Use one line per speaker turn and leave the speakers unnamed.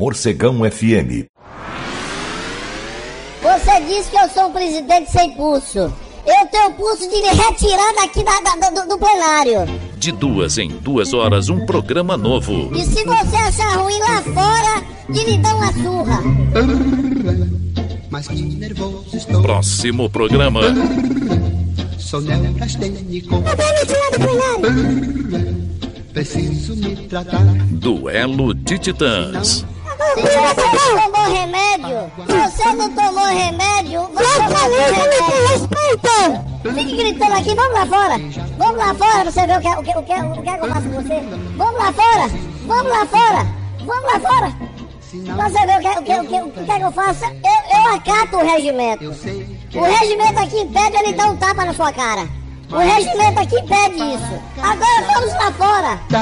Morcegão FM.
Você disse que eu sou um presidente sem pulso. Eu tenho pulso de me retirar daqui do plenário.
De 2 em 2 horas, um programa novo.
E se você achar ruim lá fora, de lhe dar uma surra.
Mas que nervoso estou.
Próximo programa.
Sou neurastênico.
Não vai me tirar do plenário.
Preciso me tratar.
Duelo de Titãs.
Você não tomou remédio? Você não tomou remédio? Vai tomar remédio. Fique gritando aqui, vamos lá fora. Vamos lá fora pra você ver o que eu faço com você. Vamos lá fora. Vamos lá fora. Vamos lá fora. Pra você ver o que eu faço. Eu acato o regimento. O regimento aqui impede ele dar um tapa na sua cara. O regimento aqui impede isso. Agora vamos lá fora.